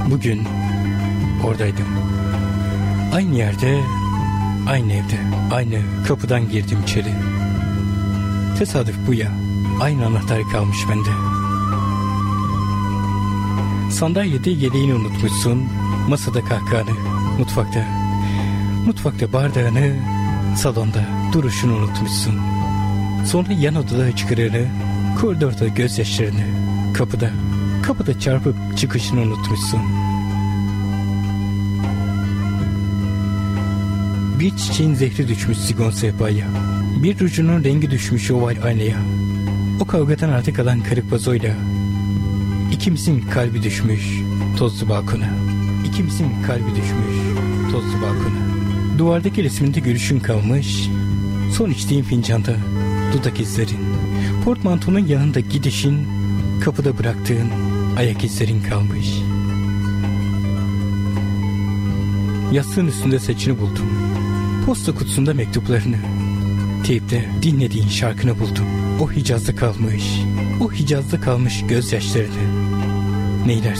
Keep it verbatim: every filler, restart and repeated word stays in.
Bugün oradaydım. Aynı yerde, aynı evde, aynı kapıdan girdim içeri. Tesadüf bu ya. Aynı anahtar kalmış bende. Sandalyede yeleğini unutmuşsun. Masada kahkahanı. Mutfakta. Mutfakta bardağını. Salonda duruşunu unutmuşsun. Sonra yan odada hıçkırığını. Koridorda gözyaşlarını. Kapıda. Kapıda çarpıp çıkışını unutmuşsun. Bir çiçeğin zehri düşmüş sigon sehpaya. Bir rujunun rengi düşmüş oval aynaya. O kavgadan artık kalan kırık vazoyla İkimizin kalbi düşmüş tozlu balkona. İkimizin kalbi düşmüş tozlu balkona. Duvardaki resminde gülüşün kalmış. Son içtiğin fincanda dudak izlerin. Portmantonun yanında gidişin, kapıda bıraktığın ayak izlerin kalmış. Yastığın üstünde saçını buldum. Posta kutusunda mektuplarını. Teypte dinlediğin şarkını buldum. O Hicaz'da kalmış. O Hicaz'da kalmış gözyaşlarını. Neyler